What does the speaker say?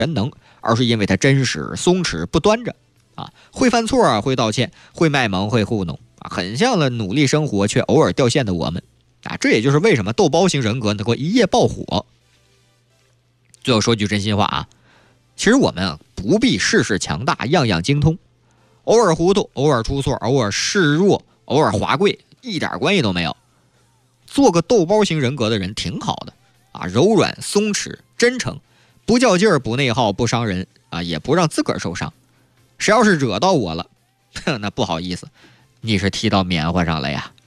人能，而是因为他真实、松弛、不端着啊，会犯错啊，会道歉，会卖萌，会糊弄啊，很像了努力生活却偶尔掉线的我们啊。这也就是为什么豆包型人格能够一夜爆火。最后说句真心话啊，其实我们啊不必事事强大，样样精通，偶尔糊涂，偶尔出错，偶尔示弱，偶尔滑跪，一点关系都没有。做个豆包型人格的人挺好的啊，柔软、松弛、真诚，不较劲儿，不内耗，不伤人啊，也不让自个儿受伤。谁要是惹到我了，那不好意思，你是踢到棉花上了呀。